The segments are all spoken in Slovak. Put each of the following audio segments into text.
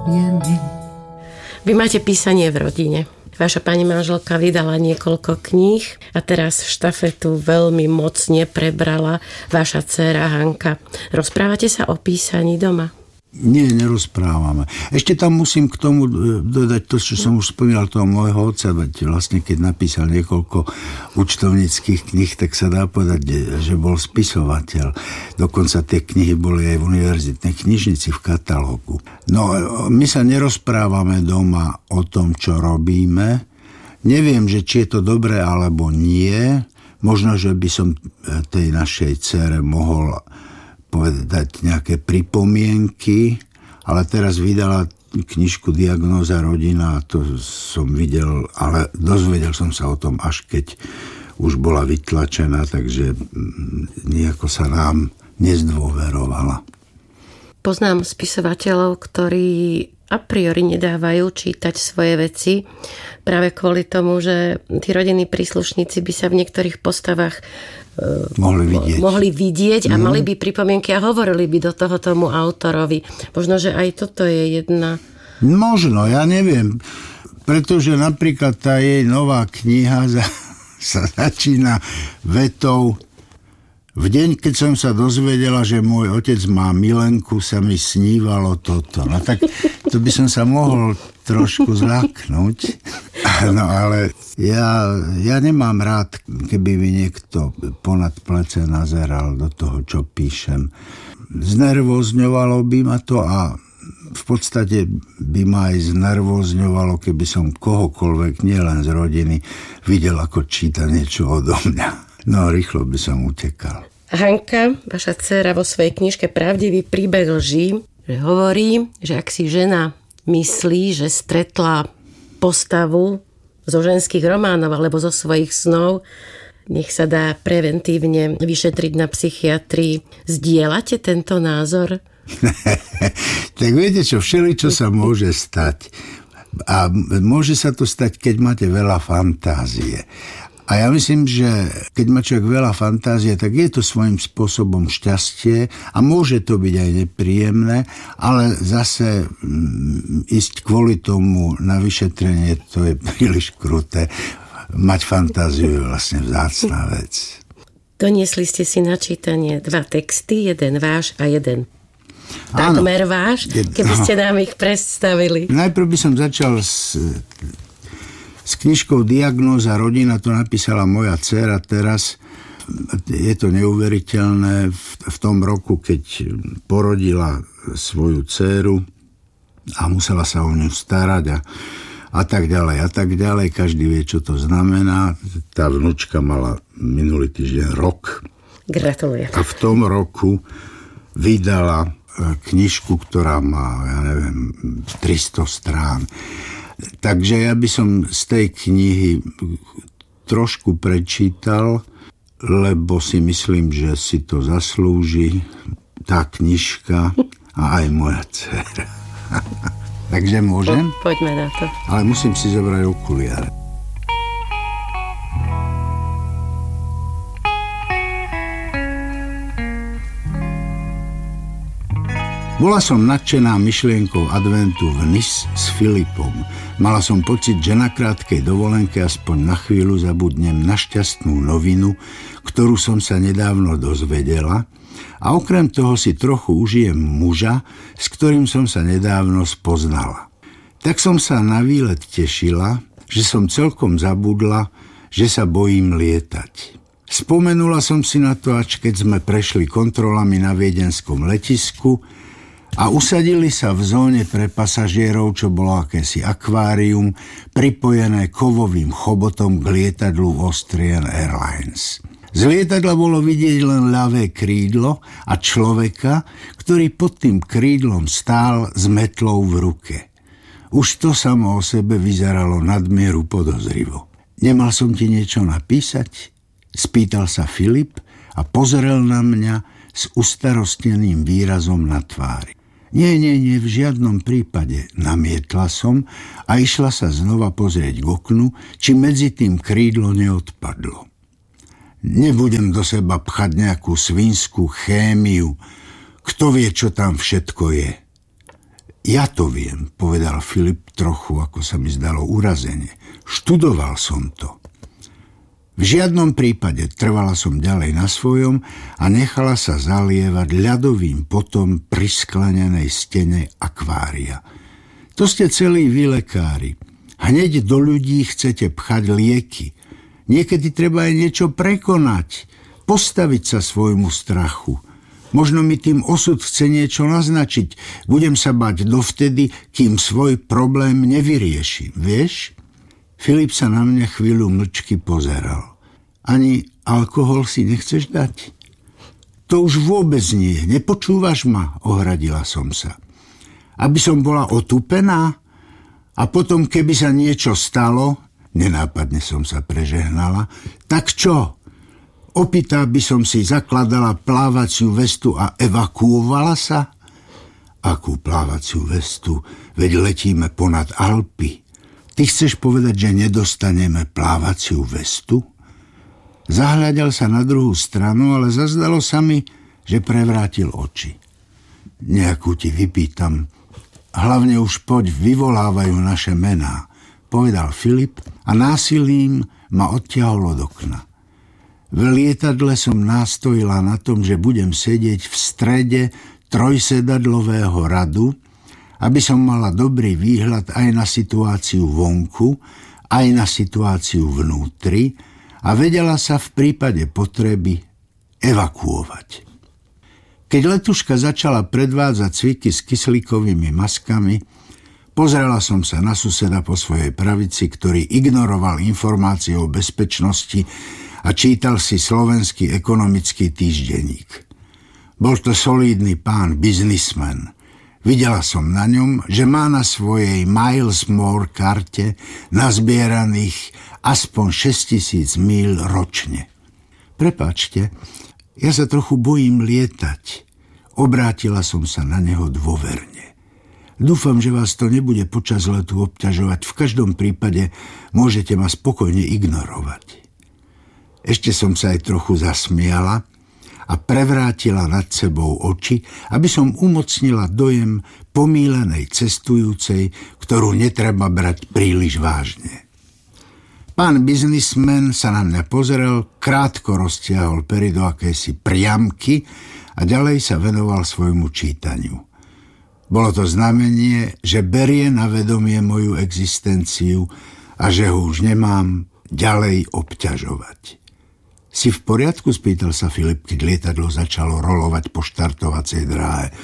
je mi. Vy máte písanie v rodine. Vaša pani manželka vydala niekoľko kníh a teraz štafetu veľmi mocne prebrala vaša dcéra Hanka. Rozprávate sa o písaní doma? Nie, nerozprávame. Ešte tam musím k tomu dodať to, čo som už spomínal toho môjho otca. Vlastne, keď napísal niekoľko účtovníckych kníh, tak sa dá povedať, že bol spisovateľ. Dokonca tie knihy boli aj v univerzitnej knižnici v katalógu. No, my sa nerozprávame doma o tom, čo robíme. Neviem, že či je to dobré alebo nie. Možno, že by som tej našej dcére mohol povedať nejaké pripomienky, ale teraz vydala knižku Diagnóza rodina a to som videl, ale dozvedel som sa o tom, až keď už bola vytlačená, takže nejako sa nám nezdôverovala. Poznám spisovateľov, ktorí a priori nedávajú čítať svoje veci práve kvôli tomu, že tí rodinní príslušníci by sa v niektorých postavách mohli vidieť a mali by pripomienky a hovorili by do toho tomu autorovi. Možno, že aj toto je jedna... Možno, ja neviem. Pretože napríklad tá jej nová kniha sa začína vetou: v deň, keď som sa dozvedela, že môj otec má milenku, sa mi snívalo toto. No tak to by som sa mohol trošku zľaknúť. No ale ja nemám rád, keby mi niekto ponad plece nazeral do toho, čo píšem. Znervozňovalo by ma to a v podstate by ma aj znervozňovalo, keby som kohokoľvek, nielen z rodiny, videl, ako číta niečo odo mňa. No, rýchlo by som utekal. Hanka, vaša dcéra, vo svojej knižke Pravdivý príbeh lží, že hovorí, že ak si žena myslí, že stretla postavu zo ženských románov alebo zo svojich snov, nech sa dá preventívne vyšetriť na psychiatrii. Zdieľate tento názor? Tak viete čo, všeličo sa môže stať. A môže sa to stať, keď máte veľa fantázie. A ja myslím, že keď má človek veľa fantázie, tak je to svojím spôsobom šťastie a môže to byť aj nepríjemné, ale zase ísť kvôli tomu na vyšetrenie, to je príliš kruté. Mať fantáziu je vlastne vzácna vec. Doniesli ste si na čítanie 2 texty, jeden váš a jeden takmer váš, keby ste nám ich predstavili. Najprv by som začal s knižkou Diagnóza rodina, to napísala moja dcéra teraz. Je to neuveriteľné. V tom roku, keď porodila svoju dcéru a musela sa o ňu starať a tak ďalej, a tak ďalej. Každý vie, čo to znamená. Tá vnúčka mala minulý týždeň rok. Gratulujem. A v tom roku vydala knižku, ktorá má, 300 strán. Takže ja by som z tej knihy trošku prečítal, lebo si myslím, že si to zaslúži tá knižka a aj moja dcera. Takže môžem? Poďme na to. Ale musím si zobrať okuliare. Bola som nadšená myšlienkou adventu v Nice s Filipom. Mala som pocit, že na krátkej dovolenke aspoň na chvíľu zabudnem na šťastnú novinu, ktorú som sa nedávno dozvedela, a okrem toho si trochu užijem muža, s ktorým som sa nedávno spoznala. Tak som sa na výlet tešila, že som celkom zabudla, že sa bojím lietať. Spomenula som si na to, až keď sme prešli kontrolami na viedenskom letisku a usadili sa v zóne pre pasažierov, čo bolo akési akvárium, pripojené kovovým chobotom k lietadlu Austrian Airlines. Z lietadla bolo vidieť len ľavé krídlo a človeka, ktorý pod tým krídlom stál s metlou v ruke. Už to samo o sebe vyzeralo nadmieru podozrivo. Nemal som ti niečo napísať? Spýtal sa Filip a pozrel na mňa s ustarostneným výrazom na tvári. Nie, v žiadnom prípade, namietla som a išla sa znova pozrieť k oknu, či medzi tým krídlo neodpadlo. Nebudem do seba pchať nejakú svinskú chémiu. Kto vie, čo tam všetko je? Ja to viem, povedal Filip trochu, ako sa mi zdalo, urazene. Študoval som to. V žiadnom prípade trvala som ďalej na svojom a nechala sa zalievať ľadovým potom pri sklenenej stene akvária. To ste celí vy, lekári. Hneď do ľudí chcete pchať lieky. Niekedy treba aj niečo prekonať, postaviť sa svojmu strachu. Možno mi tým osud chce niečo naznačiť. Budem sa bať dovtedy, kým svoj problém nevyriešim. Vieš? Filip sa na mňa chvíľu mlčky pozeral. Ani alkohol si nechceš dať? To už vôbec nie. Nepočúvaš ma? Ohradila som sa. Aby som bola otupená? A potom, keby sa niečo stalo, nenápadne som sa prežehnala, tak čo? Opýta by som si zakladala plávaciu vestu a evakuovala sa? Akú plávaciu vestu? Veď letíme ponad Alpy. Ty chceš povedať, že nedostaneme plávaciu vestu? Zahľadal sa na druhú stranu, ale zazdalo sa mi, že prevrátil oči. Nejakú ti vypýtam. Hlavne už poď, vyvolávajú naše mená, povedal Filip a násilím ma odtiahol od okna. V lietadle som nástojila na tom, že budem sedieť v strede trojsedadlového radu, aby som mala dobrý výhľad aj na situáciu vonku, aj na situáciu vnútri a vedela sa v prípade potreby evakuovať. Keď letuška začala predvádzať cviky s kyslíkovými maskami, pozrela som sa na suseda po svojej pravici, ktorý ignoroval informácie o bezpečnosti a čítal si slovenský ekonomický týždenník. Bol to solídny pán, biznismen. Videla som na ňom, že má na svojej Miles More karte nazbieraných aspoň 6 000 míľ ročne. Prepáčte, ja sa trochu bojím lietať. Obrátila som sa na neho dôverne. Dúfam, že vás to nebude počas letu obťažovať. V každom prípade môžete ma spokojne ignorovať. Ešte som sa aj trochu zasmiala a prevrátila nad sebou oči, aby som umocnila dojem pomýlenej cestujúcej, ktorú netreba brať príliš vážne. Pán biznismen sa na mňa pozrel, krátko roztiahol pery do akejsi priamky a ďalej sa venoval svojmu čítaniu. Bolo to znamenie, že berie na vedomie moju existenciu a že ho už nemám ďalej obťažovať. Si v poriadku? Spýtal sa Filip, keď lietadlo začalo rolovať po štartovacej dráhe.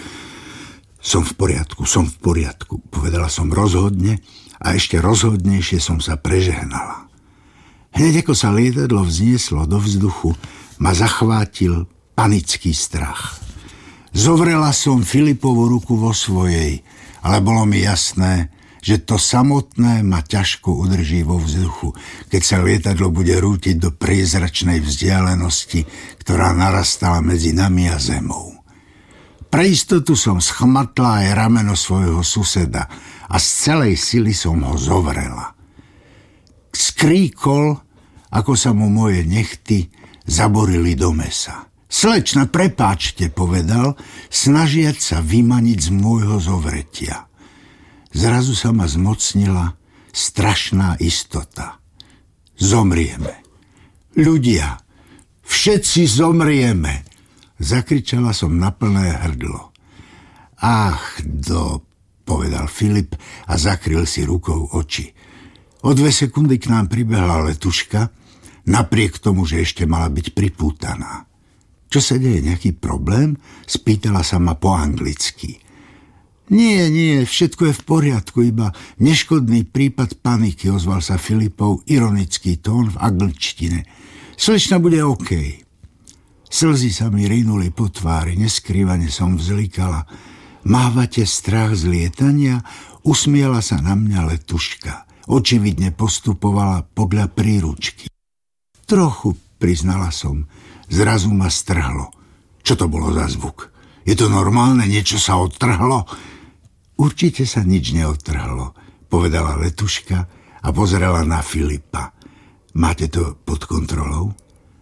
Som v poriadku, povedala som rozhodne a ešte rozhodnejšie som sa prežehnala. Hneď ako sa lietadlo vznieslo do vzduchu, ma zachvátil panický strach. Zovrela som Filipovu ruku vo svojej, ale bolo mi jasné, že to samotné ma ťažko udrží vo vzduchu, keď sa lietadlo bude rútiť do priezračnej vzdialenosti, ktorá narastala medzi nami a zemou. Pre istotu som schmatla aj rameno svojho suseda a z celej sily som ho zovrela. Skríkol, ako sa mu moje nechty zaborili do mesa. Slečna, prepáčte, povedal, snažiať sa vymaniť z môjho zovretia. Zrazu sa ma zmocnila strašná istota. Zomrieme. Ľudia, všetci zomrieme, zakričala som na plné hrdlo. Ach, povedal Filip a zakryl si rukou oči. O 2 sekundy k nám pribehla letuška, napriek tomu, že ešte mala byť pripútaná. Čo sa deje, nejaký problém? Spýtala sa ma po anglicky. Nie, všetko je v poriadku, iba neškodný prípad paniky, ozval sa Filipov ironický tón v angličtine. Slečna bude OK. Slzy sa mi rinuli po tvári, neskrývane som vzlikala. Mávate strach z lietania? Usmiela sa na mňa letuška. Očividne postupovala podľa príručky. Trochu, priznala som. Zrazu ma strhlo. Čo to bolo za zvuk? Je to normálne? Niečo sa odtrhlo? Určite sa nič neodtrhlo, povedala letuška a pozrela na Filipa. Máte to pod kontrolou?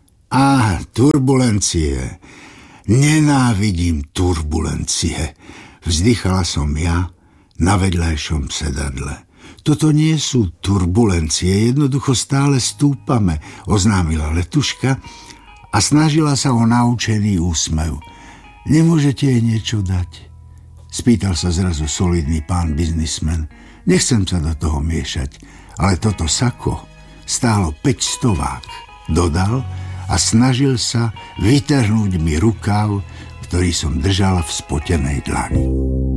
Turbulencie. Nenávidím turbulencie. Vzdychala som ja, na vedľajšom sedadle. Toto nie sú turbulencie, jednoducho stále stúpame, oznámila letuška a snažila sa o naučený úsmev. Nemôžete jej niečo dať? Spýtal sa zrazu solidný pán biznismen. Nechcem sa do toho miešať, ale toto sako stálo 500, dodal a snažil sa vytrhnúť mi rukáv, ktorý som držala v spotenej dlani.